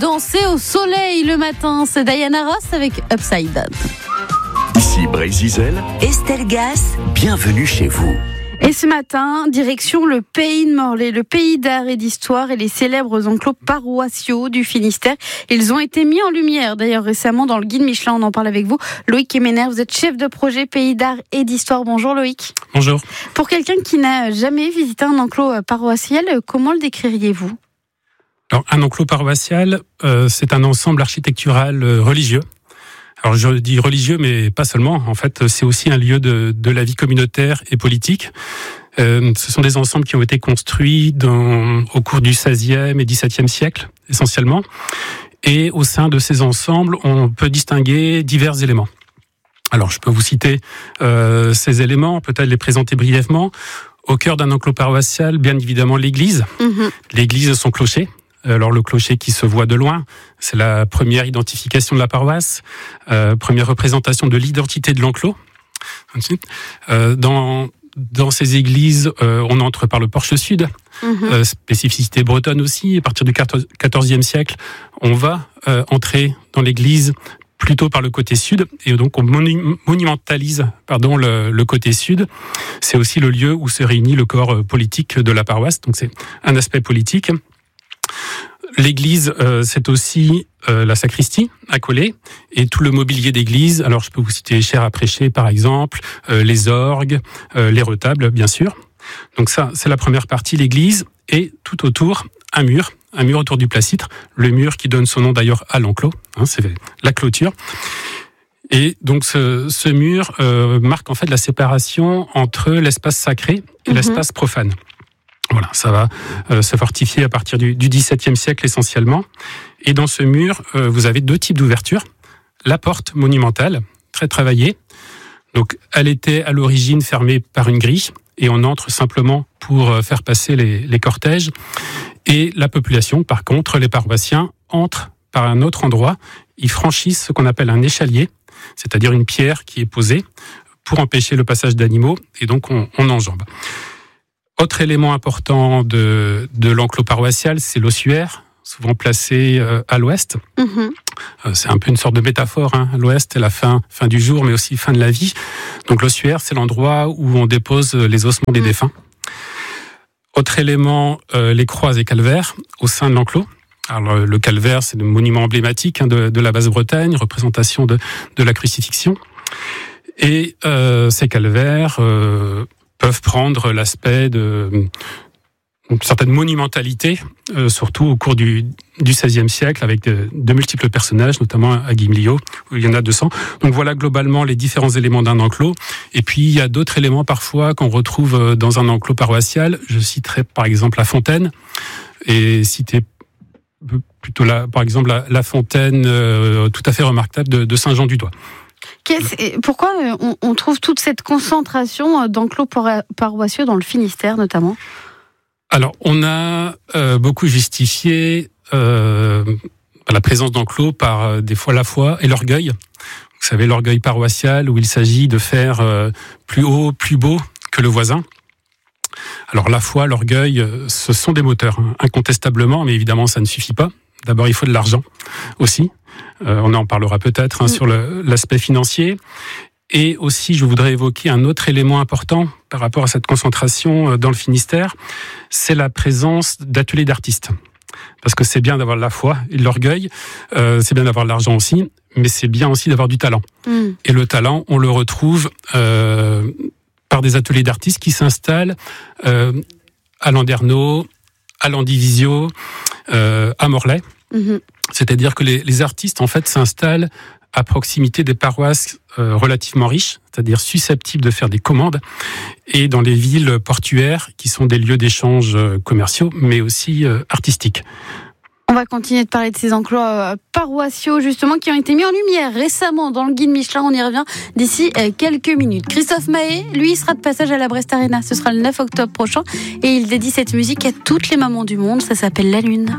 Danser au soleil le matin, c'est Diana Ross avec Upside Down. Ici Brésil, Estelle Gas, bienvenue chez vous. Et ce matin, direction le pays de Morlaix, le pays d'art et d'histoire et les célèbres enclos paroissiaux du Finistère. Ils ont été mis en lumière d'ailleurs récemment dans le guide Michelin, on en parle avec vous. Loïc Kemener, vous êtes chef de projet pays d'art et d'histoire. Bonjour Loïc. Bonjour. Pour quelqu'un qui n'a jamais visité un enclos paroissial, comment le décririez-vous ? Alors, un enclos paroissial, c'est un ensemble architectural religieux. Alors je dis religieux, mais pas seulement. En fait, c'est aussi un lieu de la vie communautaire et politique. Ce sont des ensembles qui ont été construits au cours du XVIe et XVIIe siècle, essentiellement. Et au sein de ces ensembles, on peut distinguer divers éléments. Alors, je peux vous citer ces éléments, peut-être les présenter brièvement. Au cœur d'un enclos paroissial, bien évidemment, l'église. L'église, son clocher. Alors le clocher qui se voit de loin, c'est la première identification de la paroisse, première représentation de l'identité de l'enclos. Ensuite, dans ces églises, on entre par le porche sud, spécificité bretonne aussi. À partir du XIVe siècle, on va entrer dans l'église plutôt par le côté sud, et donc on monumentalise le côté sud. C'est aussi le lieu où se réunit le corps politique de la paroisse, donc c'est un aspect politique. L'église, c'est aussi la sacristie accolée et tout le mobilier d'église. Alors, je peux vous citer les chaires à prêcher, par exemple, les orgues, les retables, bien sûr. Donc ça, c'est la première partie, l'église. Et tout autour, un mur autour du placître. Le mur qui donne son nom d'ailleurs à l'enclos, c'est la clôture. Et donc, ce mur marque en fait la séparation entre l'espace sacré et l'espace profane. Voilà, ça va se fortifier à partir du XVIIe siècle essentiellement. Et dans ce mur, vous avez deux types d'ouvertures. La porte monumentale, très travaillée. Donc, elle était à l'origine fermée par une grille et on entre simplement pour faire passer les cortèges. Et la population, par contre, les paroissiens, entrent par un autre endroit. Ils franchissent ce qu'on appelle un échalier, c'est-à-dire une pierre qui est posée pour empêcher le passage d'animaux. Et donc, on enjambe. Autre élément important de l'enclos paroissial, c'est l'ossuaire, souvent placé à l'ouest. C'est un peu une sorte de métaphore, l'ouest est la fin du jour, mais aussi fin de la vie. Donc l'ossuaire, c'est l'endroit où on dépose les ossements des défunts. Autre élément, les croix et calvaires au sein de l'enclos. Alors le calvaire, c'est le monument emblématique de la Basse-Bretagne, représentation de la crucifixion. Et ces calvaires peuvent prendre l'aspect d'une certaine monumentalité, surtout au cours du XVIe siècle, avec de multiples personnages, notamment à Gimliot, où il y en a 200. Donc voilà globalement les différents éléments d'un enclos. Et puis il y a d'autres éléments parfois qu'on retrouve dans un enclos paroissial. Je citerai par exemple la fontaine, et citer plutôt par exemple la fontaine tout à fait remarquable de Saint-Jean-du-Doigt. Pourquoi on trouve toute cette concentration d'enclos paroissiaux dans le Finistère notamment ? Alors, on a beaucoup justifié la présence d'enclos par des fois la foi et l'orgueil. Vous savez, l'orgueil paroissial où il s'agit de faire plus haut, plus beau que le voisin. Alors la foi, l'orgueil, ce sont des moteurs, incontestablement, mais évidemment ça ne suffit pas. D'abord, il faut de l'argent aussi. On en parlera peut-être sur l'aspect financier. Et aussi, je voudrais évoquer un autre élément important par rapport à cette concentration dans le Finistère, c'est la présence d'ateliers d'artistes. Parce que c'est bien d'avoir la foi et de l'orgueil, c'est bien d'avoir de l'argent aussi, mais c'est bien aussi d'avoir du talent. Et le talent, on le retrouve par des ateliers d'artistes qui s'installent à Landerneau, à Landivisiau, à Morlaix. C'est-à-dire que les artistes, en fait, s'installent à proximité des paroisses relativement riches, c'est-à-dire susceptibles de faire des commandes, et dans les villes portuaires, qui sont des lieux d'échange commerciaux, mais aussi artistiques. On va continuer de parler de ces enclos paroissiaux, justement, qui ont été mis en lumière récemment dans le guide Michelin. On y revient d'ici quelques minutes. Christophe Maé, lui, sera de passage à la Brest Arena. Ce sera le 9 octobre prochain. Et il dédie cette musique à toutes les mamans du monde. Ça s'appelle La Lune.